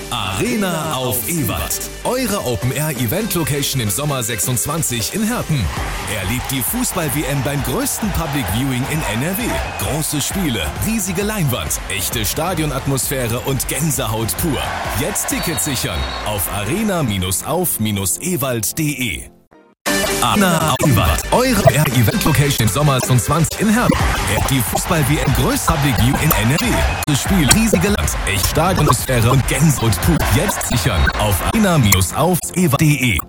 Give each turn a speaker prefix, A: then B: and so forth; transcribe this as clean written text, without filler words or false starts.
A: Arena auf Ewald. Eure Open-Air-Event-Location im Sommer 26 in Herten. Erlebt die Fußball-WM beim größten Public Viewing in NRW. Große Spiele, riesige Leinwand, echte Stadionatmosphäre und Gänsehaut pur. Jetzt Tickets sichern auf arena-auf-ewald.de. Arena auf Ewald. Eure Event-Location im Sommer 2020 in Herten. Die Fußball-WM größte Public View in NRW. Das Spiel, riesige Land, echt Stadionatmosphäre und Gänsehaut pur. Jetzt sichern auf arena-auf-ewald.de.